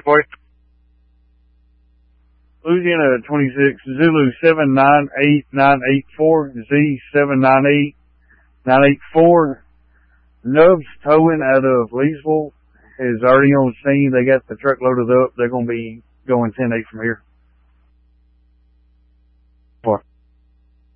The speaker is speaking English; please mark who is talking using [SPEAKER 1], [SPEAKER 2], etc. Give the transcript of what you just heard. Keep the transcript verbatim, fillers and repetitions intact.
[SPEAKER 1] for you.
[SPEAKER 2] Louisiana twenty-six, Zulu seven nine eight nine eight four, Z seven nine eight nine eight four. Nubs Towing out of Leesville is already on scene. They got the truck loaded up. They're going to be going ten eight from here.